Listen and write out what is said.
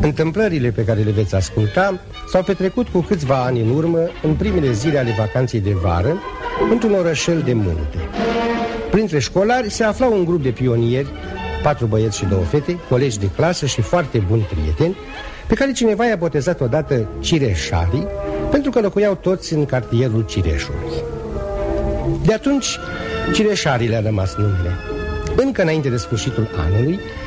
Întâmplările pe care le veți asculta s-au petrecut cu câțiva ani în urmă, în primele zile ale vacanței de vară, într-un orășel de munte. Printre școlari se afla un grup de pionieri, 4 băieți și 2 fete, colegi de clasă și foarte buni prieteni, pe care cineva i-a botezat odată Cireșarii, pentru că locuiau toți în cartierul Cireșului. De atunci, Cireșarii le-a rămas numele. Încă înainte de sfârșitul anului,